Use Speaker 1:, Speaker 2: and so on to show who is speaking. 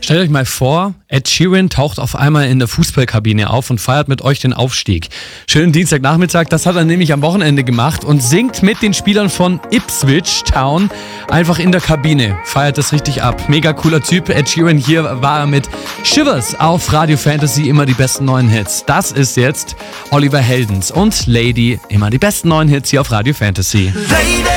Speaker 1: Stellt euch mal vor, Ed Sheeran taucht auf einmal in der Fußballkabine auf und feiert mit euch den Aufstieg. Schönen Dienstagnachmittag, das hat er nämlich am Wochenende gemacht und singt mit den Spielern von Ipswich Town einfach in der Kabine. Feiert das richtig ab. Mega cooler Typ. Ed Sheeran, hier war er mit Shivers auf Radio Fantasy, immer die besten neuen Hits. Das ist jetzt Oliver Heldens und Lady, immer die besten neuen Hits hier auf Radio Fantasy.
Speaker 2: Lady.